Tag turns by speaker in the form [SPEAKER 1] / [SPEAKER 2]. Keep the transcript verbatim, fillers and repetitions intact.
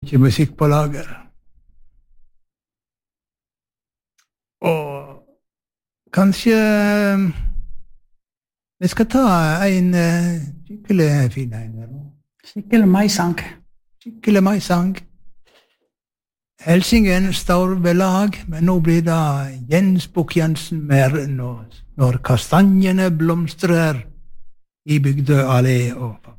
[SPEAKER 1] mye musikk på lager. Og kanskje vi skal ta en skikkelig fin en her nå.
[SPEAKER 2] Skikkelig maisang.
[SPEAKER 1] Skikkelig maisang. Helsingen står ved lag, men nå blir det Jens Bukk-Jensen mer når, når kastanjene blomstrer i Bygdø allé og